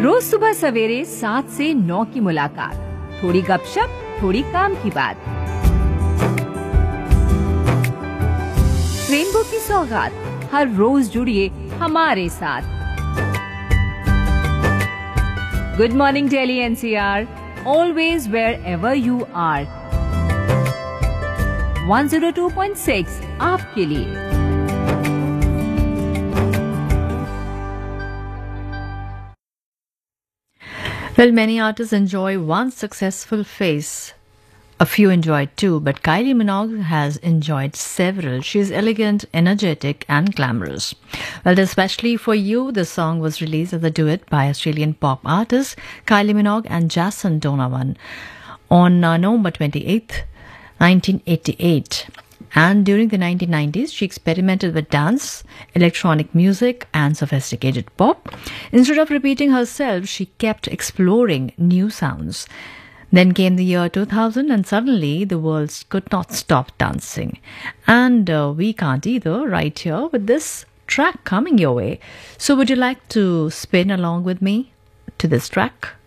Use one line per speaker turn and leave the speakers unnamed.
रोज सुबह सवेरे 7 से 9 की मुलाकात, थोड़ी गपशप, थोड़ी काम की बात। रेनबो की सौगात, हर रोज जुड़िए हमारे साथ। Good morning Delhi NCR, always wherever you are. 102.6 आपके लिए।
Well, many artists enjoy one successful phase. A few enjoy two, but Kylie Minogue has enjoyed several. She is elegant, energetic, and glamorous. Well, especially for you, the song was released as a duet by Australian pop artists Kylie Minogue and Jason Donovan on November 28th, 1988. And during the 1990s, she experimented with dance, electronic music, and sophisticated pop. Instead of repeating herself, she kept exploring new sounds. Then came the year 2000, and suddenly the world could not stop dancing. And we can't either, right here with this track coming your way. So would you like to spin along with me to this track?